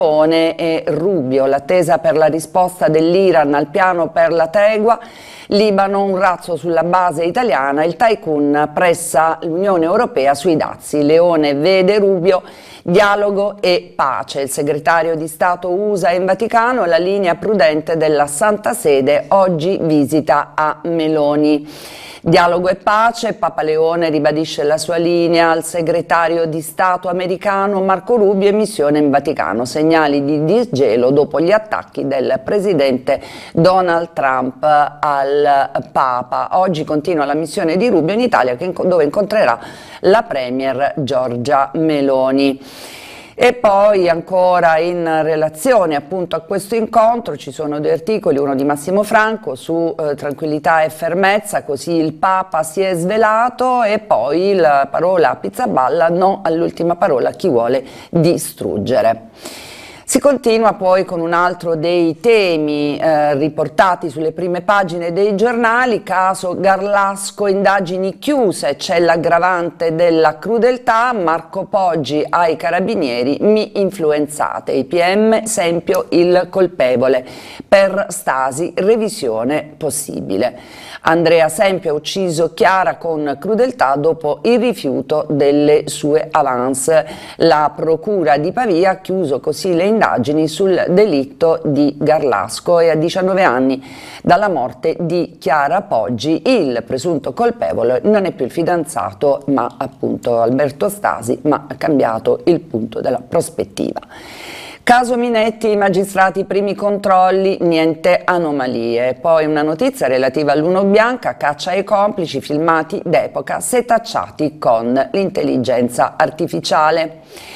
E Rubio, l'attesa per la risposta dell'Iran al piano per la tregua, Libano un razzo sulla base italiana, il tycoon pressa l'Unione Europea sui dazi, Leone vede Rubio, dialogo e pace, il segretario di Stato USA in Vaticano, la linea prudente della Santa Sede, oggi visita a Meloni. Dialogo e pace, Papa Leone ribadisce la sua linea al segretario di Stato americano Marco Rubio e missione in Vaticano, segnali di disgelo dopo gli attacchi del presidente Donald Trump al Papa. Oggi continua la missione di Rubio in Italia dove incontrerà la premier Giorgia Meloni. E poi ancora in relazione appunto a questo incontro ci sono due articoli, uno di Massimo Franco su tranquillità e fermezza, così il Papa si è svelato, e poi la parola a Pizzaballa, no all'ultima parola chi vuole distruggere. Si continua poi con un altro dei temi riportati sulle prime pagine dei giornali, caso Garlasco, indagini chiuse, c'è l'aggravante della crudeltà, Marco Poggi ai carabinieri, mi influenzate, i PM, Sempio il colpevole, per Stasi revisione possibile. Andrea Sempio ha ucciso Chiara con crudeltà dopo il rifiuto delle sue avance. La procura di Pavia ha chiuso così le indagini sul delitto di Garlasco e a 19 anni dalla morte di Chiara Poggi il presunto colpevole non è più il fidanzato ma appunto Alberto Stasi, ma ha cambiato il punto della prospettiva. Caso Minetti, i magistrati primi controlli, niente anomalie. Poi una notizia relativa all'Uno Bianca, caccia ai complici, filmati d'epoca setacciati con l'intelligenza artificiale.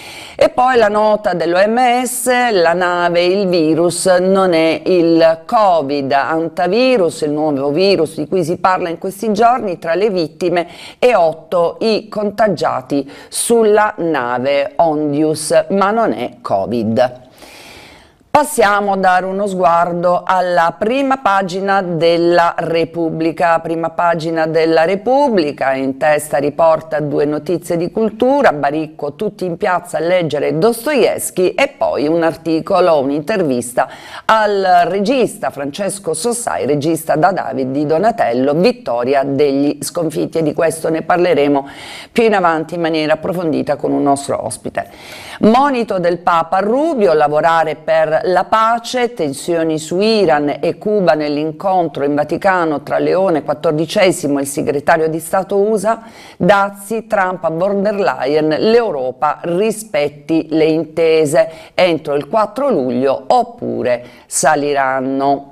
E poi la nota dell'OMS, la nave, il virus non è il Covid, antivirus, il nuovo virus di cui si parla in questi giorni, tra le vittime e 8 i contagiati sulla nave Ondius, ma non è Covid. Passiamo a dare uno sguardo alla prima pagina della Repubblica. Prima pagina della Repubblica, in testa riporta due notizie di cultura, Baricco tutti in piazza a leggere Dostoevskij, e poi un articolo, un'intervista al regista Francesco Sossai, regista da David di Donatello, Vittoria degli sconfitti, e di questo ne parleremo più in avanti in maniera approfondita con un nostro ospite. Monito del Papa Rubio, lavorare per la pace, tensioni su Iran e Cuba nell'incontro in Vaticano tra Leone XIV e il segretario di Stato USA, dazi, Trump a von der Leyen, l'Europa rispetti le intese entro il 4 luglio oppure saliranno.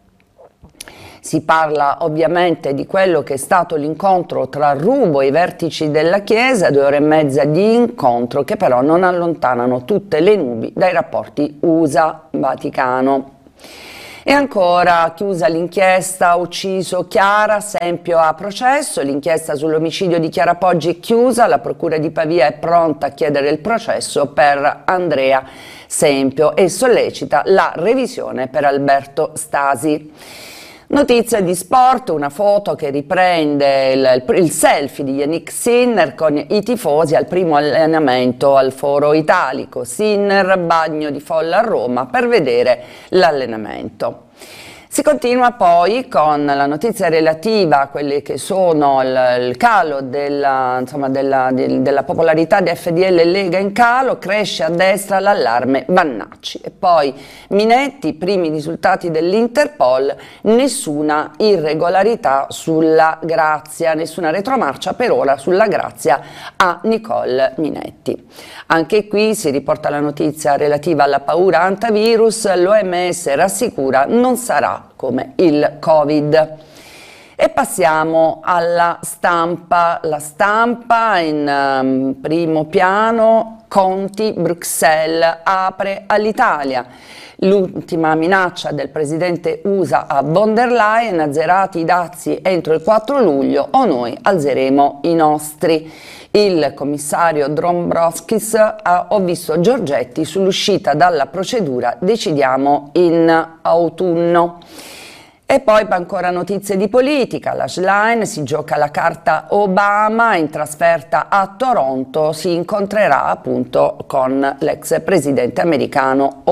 Si parla ovviamente di quello che è stato l'incontro tra Rubo e i vertici della Chiesa, 2 ore e mezza di incontro che però non allontanano tutte le nubi dai rapporti USA-Vaticano. E ancora, chiusa l'inchiesta, ucciso Chiara, Sempio a processo, l'inchiesta sull'omicidio di Chiara Poggi è chiusa, la procura di Pavia è pronta a chiedere il processo per Andrea Sempio e sollecita la revisione per Alberto Stasi. Notizia di sport, una foto che riprende il selfie di Yannick Sinner con i tifosi al primo allenamento al Foro Italico. Sinner, bagno di folla a Roma per vedere l'allenamento. Si continua poi con la notizia relativa a quelli che sono il calo della popolarità di FDL e Lega in calo, cresce a destra l'allarme Vannacci. E poi Minetti, primi risultati dell'Interpol, nessuna irregolarità sulla grazia, nessuna retromarcia per ora sulla grazia a Nicole Minetti. Anche qui si riporta la notizia relativa alla paura antivirus, l'OMS rassicura non sarà come il Covid. E passiamo alla stampa. La stampa in primo piano, Conti, Bruxelles apre all'Italia. L'ultima minaccia del presidente USA a von der Leyen, azzerati i dazi entro il 4 luglio o noi alzeremo i nostri. Il commissario Dombrovskis ho visto Giorgetti sull'uscita dalla procedura, decidiamo in autunno. E poi ancora notizie di politica, la Schlein si gioca la carta Obama, in trasferta a Toronto si incontrerà appunto con l'ex presidente americano